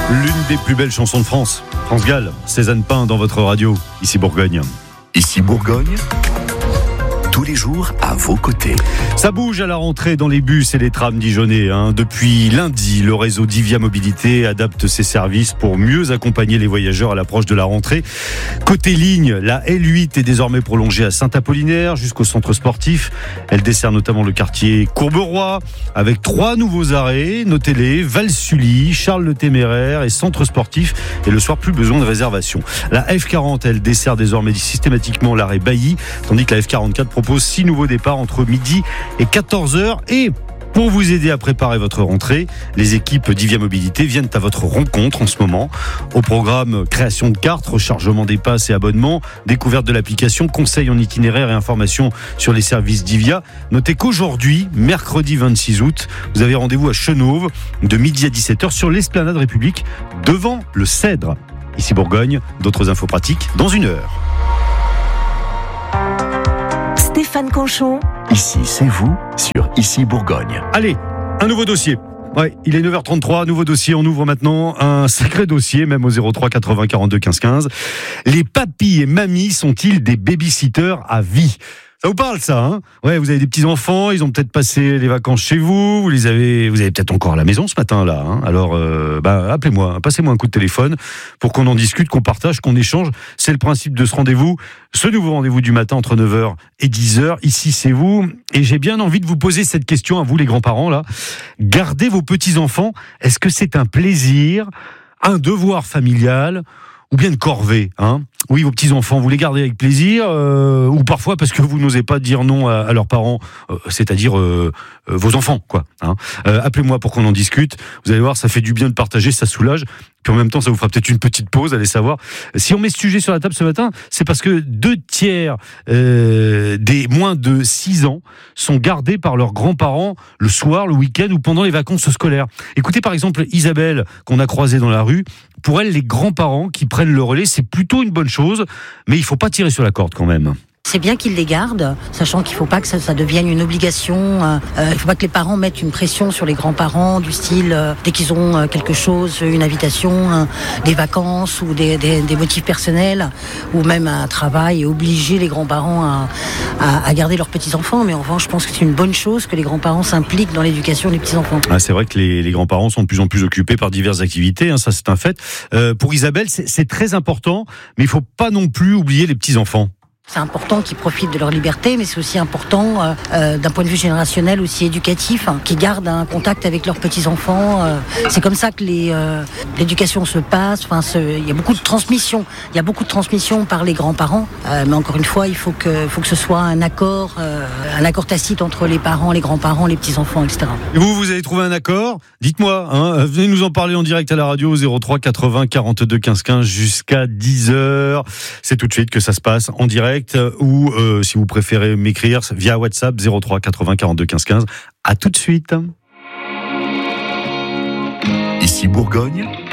L'une des plus belles chansons de France. France Gall, Cézanne Pain dans votre radio, ici Bourgogne. Ici Bourgogne, tous les jours à vos côtés. Ça bouge à la rentrée dans les bus et les trams dijonnais. Depuis lundi, le réseau Divia Mobilité adapte ses services pour mieux accompagner les voyageurs à l'approche de la rentrée. Côté ligne, la L8 est désormais prolongée à Saint-Apollinaire jusqu'au centre sportif. Elle dessert notamment le quartier Courbevoie avec 3 nouveaux arrêts. Notez-les, Val-Sully, Charles le Téméraire et centre sportif. Et le soir, plus besoin de réservation. La F40, elle dessert désormais systématiquement l'arrêt Bailly, tandis que la F44 propose 6 nouveaux départs entre midi et 14h. Et pour vous aider à préparer votre rentrée, les équipes Divia Mobilité viennent à votre rencontre en ce moment. Au programme, création de cartes, rechargement des passes et abonnements, découverte de l'application, conseils en itinéraire et informations sur les services Divia. Notez qu'aujourd'hui, mercredi 26 août, vous avez rendez-vous à Chenôve de midi à 17h sur l'Esplanade République devant le Cèdre. Ici Bourgogne, d'autres infos pratiques dans 1 heure. Stéphane Conchon. Ici, c'est vous sur Ici Bourgogne. Allez, un nouveau dossier. Ouais, il est 9h33, nouveau dossier. On ouvre maintenant un sacré dossier, même au 03 80 42 15 15. Les papis et mamies sont-ils des babysitters à vie ? Ça vous parle, ça, hein ? Ouais, vous avez des petits-enfants, ils ont peut-être passé les vacances chez vous, vous avez peut-être encore à la maison ce matin-là, hein ? Alors, appelez-moi, passez-moi un coup de téléphone pour qu'on en discute, qu'on partage, qu'on échange. C'est le principe de ce rendez-vous, ce nouveau rendez-vous du matin entre 9h et 10h. Ici, c'est vous. Et j'ai bien envie de vous poser cette question à vous, les grands-parents, là. Garder vos petits-enfants, est-ce que c'est un plaisir, un devoir familial ou bien une corvée, hein ? Oui, vos petits-enfants, vous les gardez avec plaisir, ou parfois parce que vous n'osez pas dire non à leurs parents, c'est-à-dire vos enfants, quoi. Hein. Appelez-moi pour qu'on en discute. Vous allez voir, ça fait du bien de partager, ça soulage. Puis en même temps, ça vous fera peut-être une petite pause, allez savoir. Si on met ce sujet sur la table ce matin, c'est parce que 2/3 des moins de 6 ans sont gardés par leurs grands-parents le soir, le week-end ou pendant les vacances scolaires. Écoutez par exemple Isabelle, qu'on a croisée dans la rue. Pour elle, les grands-parents qui prennent le relais, c'est plutôt une bonne chose, mais il ne faut pas tirer sur la corde quand même. C'est bien qu'ils les gardent, sachant qu'il ne faut pas que ça devienne une obligation. Il ne faut pas que les parents mettent une pression sur les grands-parents, du style, dès qu'ils ont quelque chose, une invitation, des vacances ou des motifs personnels, ou même un travail, et obliger les grands-parents à garder leurs petits-enfants. Mais en revanche, je pense que c'est une bonne chose que les grands-parents s'impliquent dans l'éducation des petits-enfants. Ah, c'est vrai que les grands-parents sont de plus en plus occupés par diverses activités, hein, ça c'est un fait. Pour Isabelle, c'est très important, mais il ne faut pas non plus oublier les petits-enfants. C'est important qu'ils profitent de leur liberté, mais c'est aussi important d'un point de vue générationnel, aussi éducatif, qu'ils gardent un contact avec leurs petits-enfants. C'est comme ça que l'éducation se passe. Il y a beaucoup de transmission. Il y a beaucoup de transmission par les grands-parents. Mais encore une fois, il faut que ce soit un accord tacite entre les parents, les grands-parents, les petits-enfants, etc. Et vous avez trouvé un accord ? Dites-moi, hein, venez nous en parler en direct à la radio 03 80 42 15 15 jusqu'à 10h. C'est tout de suite que ça se passe en direct. Ou si vous préférez m'écrire via WhatsApp 03 80 42 15 15. À tout de suite. Ici Bourgogne,